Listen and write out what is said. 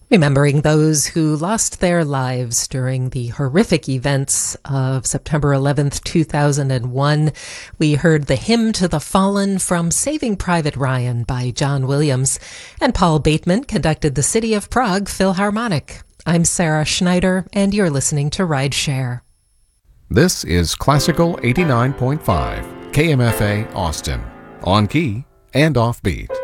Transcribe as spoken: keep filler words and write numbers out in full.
Remembering those who lost their lives during the horrific events of September eleventh, two thousand one, we heard the Hymn to the Fallen from Saving Private Ryan by John Williams, and Paul Bateman conducted the City of Prague Philharmonic. I'm Sarah Schneider, and you're listening to Rideshare. This is Classical eighty-nine point five, K M F A Austin, on key and offbeat.